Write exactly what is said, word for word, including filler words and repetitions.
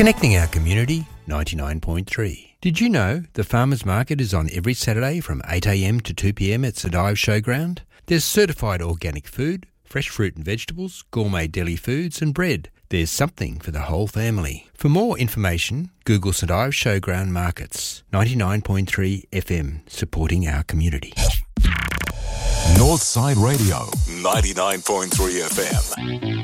Connecting our community, ninety-nine point three. Did you know the Farmers Market is on every Saturday from eight a m to two p m at Sedive Showground? There's certified organic food, fresh fruit and vegetables, gourmet deli foods and bread. There's something for the whole family. For more information, Google Sedive Showground Markets. ninety-nine point three F M, supporting our community. Northside Radio, ninety-nine point three F M.